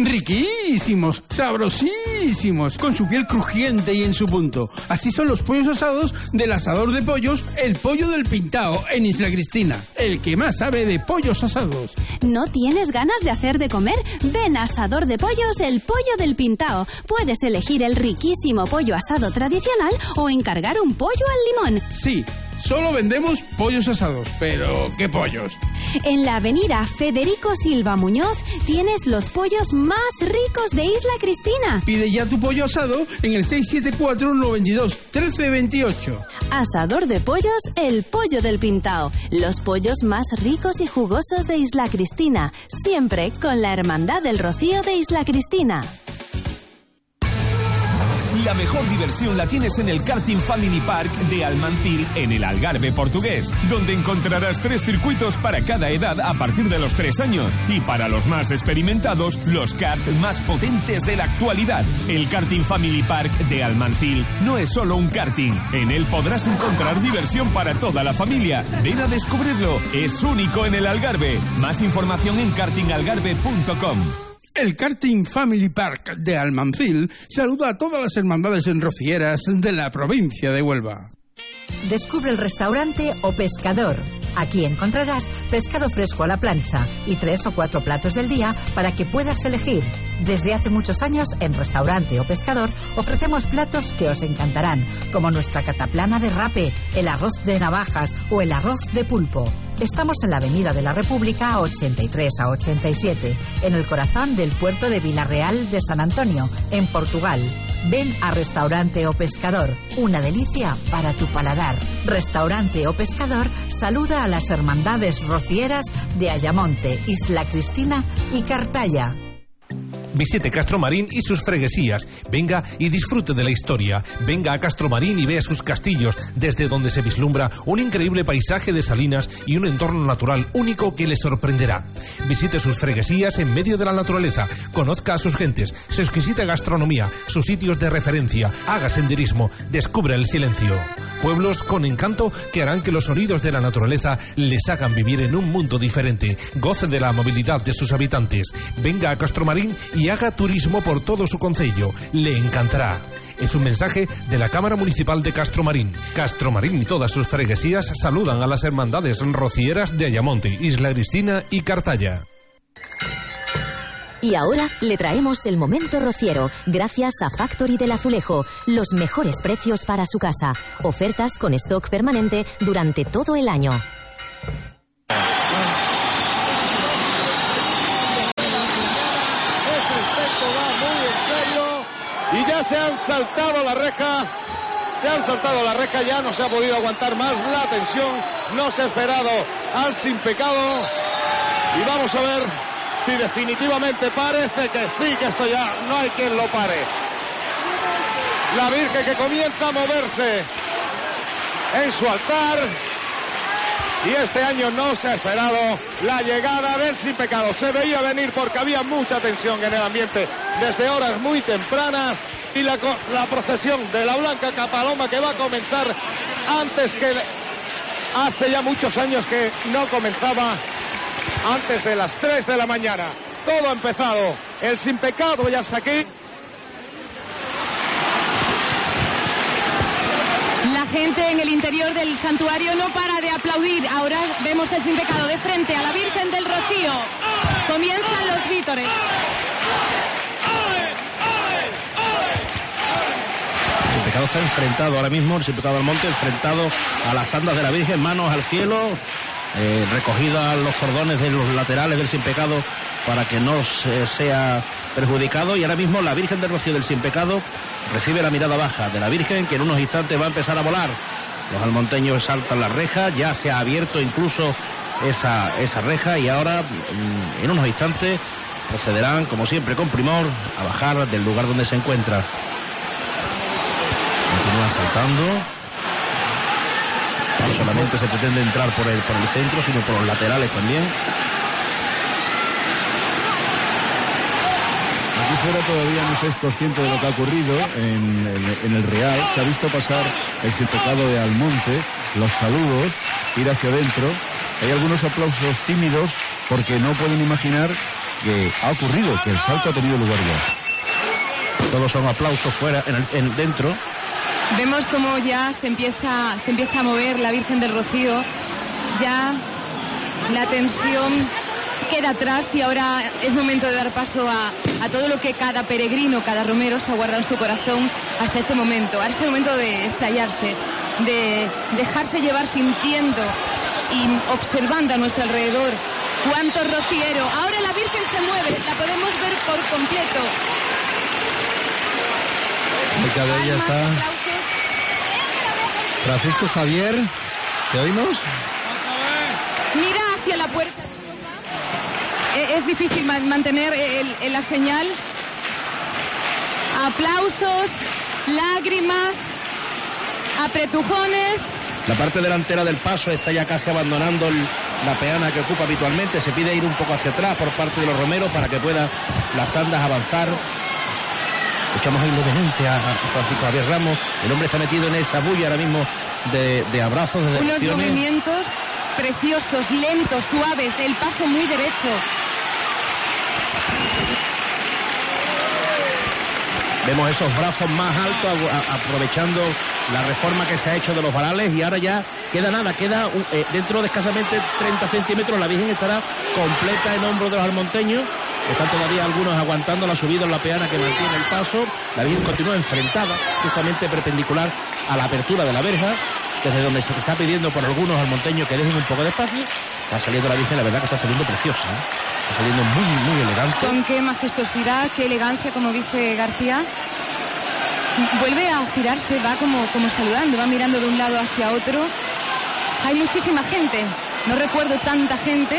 riquísimos, sabrosísimos, con su piel crujiente y en su punto. Así son los pollos asados del asador de pollos, El Pollo del Pintao, en Isla Cristina, el que más sabe de pollos asados. ¿No tienes ganas de hacer de comer? Ven a Asador de Pollos, El Pollo del Pintao. Puedes elegir el riquísimo pollo asado tradicional o encargar un pollo al limón. Sí, solo vendemos pollos asados, pero ¿qué pollos? En la avenida Federico Silva Muñoz tienes los pollos más ricos de Isla Cristina. Pide ya tu pollo asado en el 674-92-1328. Asador de Pollos, El Pollo del Pintao. Los pollos más ricos y jugosos de Isla Cristina. Siempre con la Hermandad del Rocío de Isla Cristina. La mejor diversión la tienes en el Karting Family Park de Almancil, en el Algarve portugués, donde encontrarás 3 circuitos para cada edad a partir de los 3 años y para los más experimentados, los karts más potentes de la actualidad. El Karting Family Park de Almancil no es solo un karting, en él podrás encontrar diversión para toda la familia. Ven a descubrirlo, es único en el Algarve. Más información en kartingalgarve.com. El Karting Family Park de Almancil saluda a todas las hermandades enrocieras de la provincia de Huelva. Descubre el restaurante O Pescador. Aquí encontrarás pescado fresco a la plancha y 3 o 4 platos del día para que puedas elegir. Desde hace muchos años, en Restaurante O Pescador, ofrecemos platos que os encantarán, como nuestra cataplana de rape, el arroz de navajas o el arroz de pulpo. Estamos en la Avenida de la República 83 a 87, en el corazón del puerto de Vilarreal de San Antonio, en Portugal. Ven a Restaurante O Pescador, una delicia para tu paladar. Restaurante O Pescador saluda a las hermandades rocieras de Ayamonte, Isla Cristina y Cartaya. Visite Castromarín y sus freguesías. Venga y disfrute de la historia. Venga a Castromarín y vea sus castillos, desde donde se vislumbra un increíble paisaje de salinas y un entorno natural único que le sorprenderá. Visite sus freguesías en medio de la naturaleza. Conozca a sus gentes, su exquisita gastronomía, sus sitios de referencia. Haga senderismo. Descubra el silencio. Pueblos con encanto que harán que los sonidos de la naturaleza les hagan vivir en un mundo diferente. Goce de la movilidad de sus habitantes. Venga a Castromarín y haga turismo por todo su concello. Le encantará. Es un mensaje de la Cámara Municipal de Castromarín. Castromarín y todas sus freguesías saludan a las hermandades rocieras de Ayamonte, Isla Cristina y Cartaya. Y ahora le traemos el momento rociero, gracias a Factory del Azulejo. Los mejores precios para su casa. Ofertas con stock permanente durante todo el año. Y ya se han saltado la reja, ya no se ha podido aguantar más la tensión, no se ha esperado al sin pecado y vamos a ver si definitivamente parece que sí, que esto ya no hay quien lo pare. La Virgen que comienza a moverse en su altar y este año no se ha esperado la llegada del sin pecado. Se veía venir porque había mucha tensión en el ambiente desde horas muy tempranas y la procesión de la Blanca Capaloma que va a comenzar antes que hace ya muchos años que no comenzaba antes de las 3 de la mañana. Todo ha empezado. El sin pecado ya está aquí. La gente en el interior del santuario no para de aplaudir. Ahora vemos el sin pecado de frente a la Virgen del Rocío. Comienzan los vítores. El sin pecado está enfrentado ahora mismo, el sin pecado al monte, enfrentado a las andas de la Virgen, manos al cielo, recogidas los cordones de los laterales del sin pecado para que no sea perjudicado, y ahora mismo la Virgen del Rocío del sin pecado recibe la mirada baja de la Virgen, que en unos instantes va a empezar a volar. Los almonteños saltan la reja, ya se ha abierto incluso esa reja, y ahora en unos instantes procederán, como siempre con primor, a bajar del lugar donde se encuentra. Continúan saltando. No solamente se pretende entrar por el centro, sino por los laterales también. Aquí fuera todavía no se es consciente de lo que ha ocurrido en el Real. Se ha visto pasar el sin pecado de Almonte, los saludos, ir hacia adentro. Hay algunos aplausos tímidos porque no pueden imaginar que ha ocurrido, que el salto ha tenido lugar ya. Todos son aplausos fuera, dentro. Vemos como ya se empieza a mover la Virgen del Rocío. Ya la tensión queda atrás y ahora es momento de dar paso a todo lo que cada peregrino, cada romero se ha guardado en su corazón hasta este momento. Ahora es el momento de explayarse, de dejarse llevar sintiendo y observando a nuestro alrededor. ¡Cuánto rociero! Ahora la Virgen se mueve, la podemos ver por completo. Cerca de ella está Francisco Javier. ¿Te oímos? Mira hacia la puerta. Es difícil mantener la señal. Aplausos, lágrimas, apretujones. La parte delantera del paso está ya casi abandonando la peana que ocupa habitualmente. Se pide ir un poco hacia atrás por parte de los romeros para que puedan las andas avanzar. Escuchamos ahí levemente a Francisco Javier Ramos. El hombre está metido en esa bulla ahora mismo de abrazos, de devociones. Unos movimientos preciosos, lentos, suaves, el paso muy derecho. Vemos esos brazos más altos aprovechando la reforma que se ha hecho de los varales, y ahora ya queda nada, dentro de escasamente 30 centímetros la Virgen estará completa en hombros de los almonteños. Están todavía algunos aguantando la subida en la peana que mantiene el paso. La Virgen continúa enfrentada, justamente perpendicular a la apertura de la verja, desde donde se está pidiendo por algunos almonteños que dejen un poco de espacio. Va saliendo la Virgen, la verdad que está saliendo preciosa, ¿eh? Está saliendo muy, muy elegante. Con qué majestuosidad, qué elegancia, como dice García. Vuelve a girarse, va como saludando, va mirando de un lado hacia otro. Hay muchísima gente, no recuerdo tanta gente.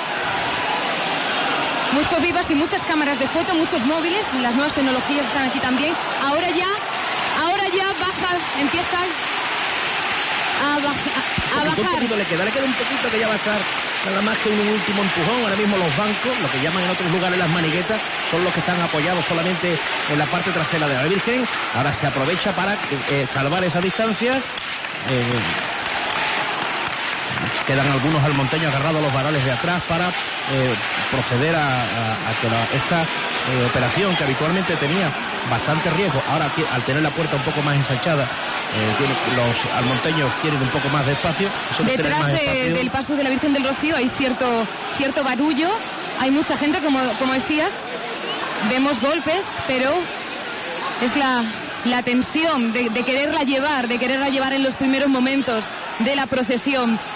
Muchos vivas y muchas cámaras de foto, muchos móviles, las nuevas tecnologías están aquí también. Ahora ya baja, empieza a bajar. Un poquito le queda un poquito, que ya va a estar nada más que un último empujón. Ahora mismo los bancos, lo que llaman en otros lugares las maniguetas, son los que están apoyados solamente en la parte trasera de la Virgen. Ahora se aprovecha para salvar esa distancia. Quedan algunos almonteños agarrados a los varales de atrás para proceder a que esta operación, que habitualmente tenía bastante riesgo, ahora al tener la puerta un poco más ensanchada, los almonteños tienen un poco más de espacio. Detrás del paso de la Virgen del Rocío hay cierto barullo, hay mucha gente, como decías, vemos golpes, pero es la tensión de quererla llevar en los primeros momentos de la procesión.